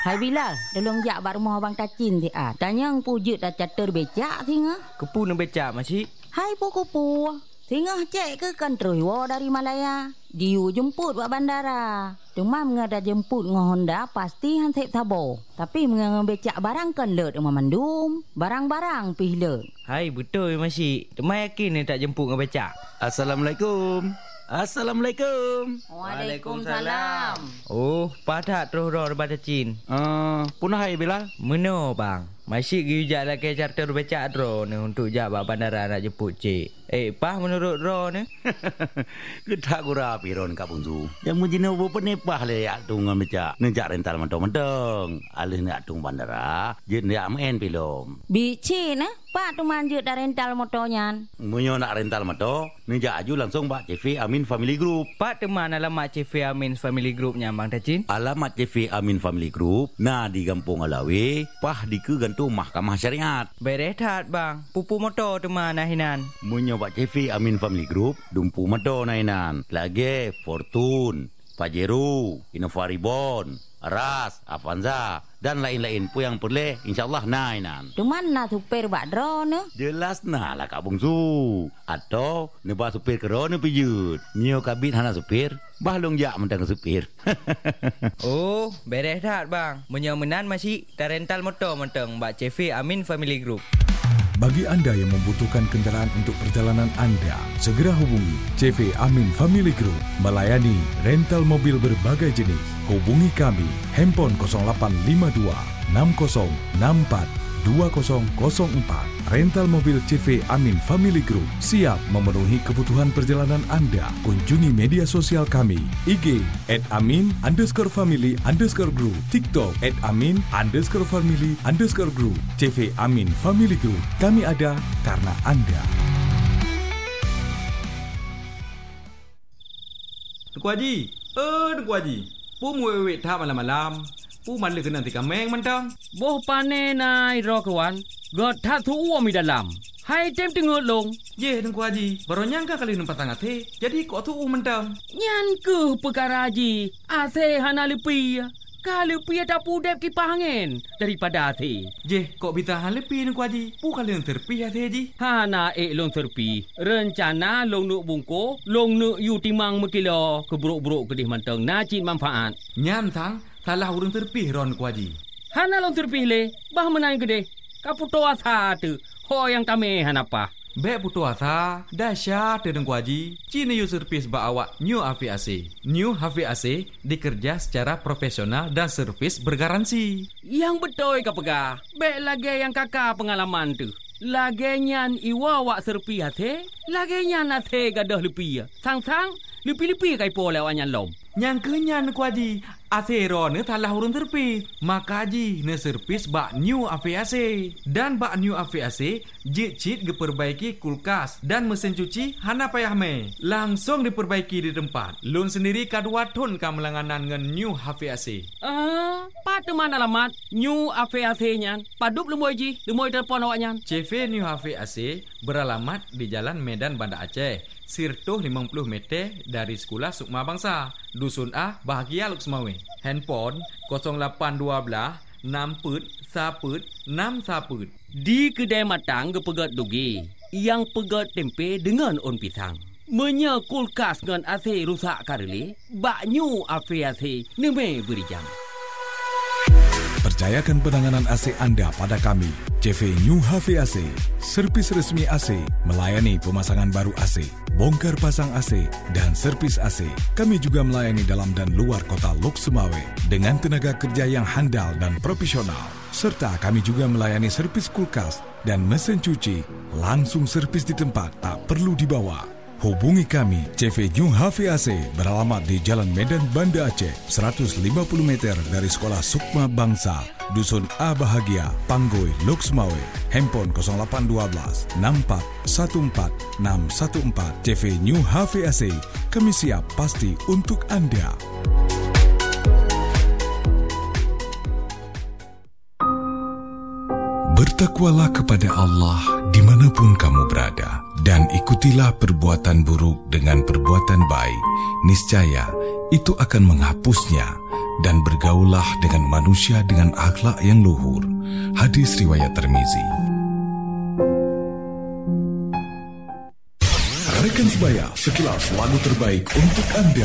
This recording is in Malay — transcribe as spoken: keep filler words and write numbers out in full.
Hai Bilal, tolong jak bak rumah abang Tacin ti ah. Tanya ang pujut dah catur becak singa. Kepu nak becak masih. Hai puku-pu. Singa cek ke kan terus wo dari Malaya. Diu jemput buat bandara. Demam ngada jemput ngah Honda pasti han sep sabo. Tapi menga becak barang kan lut rumah mandum. Barang-barang pih lut. Hai betul masih. Temai yakin ni tak jemput ngah becak. Assalamualaikum. Assalamualaikum. Waalaikumsalam. Oh, padat terus roh daripada Cin. Uh, punah hai Bilal. Meno bang. Masih gijak lagi charter becak ro ni untuk jak bak bandara nak jemput cik. Eh, pah menurut ro ni? Kedak gura piron kat Bungsu. Yang mujina bo penepah le yak tung becak. Nejak rental mentong-mentong. Alih nak tung bandara, jen yak main pilom. Bicin eh? Pak tu manjut dah rental motornya. Munyo nak rental motor, nejak aju langsung bak C V Amin Family Group. Pak teman alamat C V Amin Family Groupnya Bang Tacin. Alamat C V Amin Family Group, nah di Kampung Alawi, pah di ke gantung Mahkamah Syariat. Berehat bang, pupu motor teman nahinan. Munyo bak C V Amin Family Group, dumpu motor nahinan. Lagi Fortune, Pajero, Innova Reborn, Aras, Avanza dan lain-lain pun yang boleh insyaAllah nainan. Tu mana supir bak drone? Jelas nah lah Kak Bungsu. Atau nebah supir kerana pijut. Nyo kabit hana supir, bahlong jak mentang supir. Oh, beres dah bang. Menyomenan masih dah rental motor mentang bak C V Amin Family Group. Bagi anda yang membutuhkan kenderaan untuk perjalanan anda, segera hubungi C V Amin Family Group, melayani rental mobil berbagai jenis. Hubungi kami, handphone kosong lapan lima dua enam kosong enam empat dua kosong kosong empat. Rental mobil C V Amin Family Group siap memenuhi kebutuhan perjalanan anda. Kunjungi media sosial kami, I G at amin underscore family underscore group, TikTok at amin underscore family underscore group. C V Amin Family Group, kami ada karena anda. Tuku Haji, eh Tuku Haji, pu muwek tak malam-malam. Pu malah kena tika meng mentang. Boh pane nai ro kawan. God tak tu uam di dalam. Hai tem tengok long. Ye Tuku Haji, baru nyangka kali nampak sangat he. Jadi kok tu uam mentang. Nyan ke perkara Haji. Ase hana lepi. Kalau pi ada pudep kipas angin daripada ase. Je, kok bisa han lepi Tuku Haji? Pu kali yang terpi ase Haji. Hana ek long terpi. Rencana long nuk bungko, long nuk yu timang mekilo keburuk-buruk kedih mentang najib manfaat. Nyan sang salah urang terpih ron Tuku Haji. Hana long terpih le, bah menang gede. Kaputo asa tu. Ho yang kami hanapa. Bek putu asa, dahsyat Tuku Haji. Cina yu servis ba awak New H V A C. New H V A C dikerja secara profesional dan servis bergaransi. Yang betul ka pegah. Bek lagi yang kakak pengalaman tu. Lagi nyan iwa wak serpi hati. Lagi nyan hati gadah lepi. Sang-sang, lepi-lepi kai po lewat nyan lom. Yang kenyan Tuku Haji. Asero ne talah urun terpis. Maka Haji ne servis bak New H V A C. Dan bak New H V A C, jit-jit diperbaiki kulkas dan mesin cuci hana payah me. Langsung diperbaiki di tempat. Lun sendiri kadua ton ka melanganan ngan New H V A C. Ah, pat mana alamat New H V A C nyan? Padup lemoy Ji, lemoy telefon awak nyan. C V New H V A C beralamat di Jalan Medan Banda Aceh. Sirtuh lima puluh meter dari Sekolah Sukma Bangsa, Dusun A, Bahagia Luk Semawe. Handphone kosong lapan dua enam put saput enam saput. Di kedai matang gepegat dugi, yang pegat tempe dengan on pisang. Menya kulkas dengan A C rusak kareli, bak New H V A C neme beri jam. Percayakan penanganan A C anda pada kami, C V New H V A C, servis resmi A C, melayani pemasangan baru A C, bongkar pasang A C dan servis A C. Kami juga melayani dalam dan luar kota Luk Semawe dengan tenaga kerja yang handal dan profesional. Serta kami juga melayani servis kulkas dan mesin cuci, langsung servis di tempat, tak perlu dibawa. Hubungi kami, C V New H V A C beralamat di Jalan Medan Banda Aceh, seratus lima puluh meter dari Sekolah Sukma Bangsa, Dusun A Bahagia, Panggoi, Luk Semawe. Handphone kosong lapan dua enam empat satu empat enam satu empat. C V New H V A C, kami siap pasti untuk anda. Bertakwalah kepada Allah dimanapun kamu berada dan ikutilah perbuatan buruk dengan perbuatan baik. Niscaya itu akan menghapusnya dan bergaullah dengan manusia dengan akhlak yang luhur. Hadis riwayat Tirmizi. Rekan sebaya, sekilas lagu terbaik untuk Anda.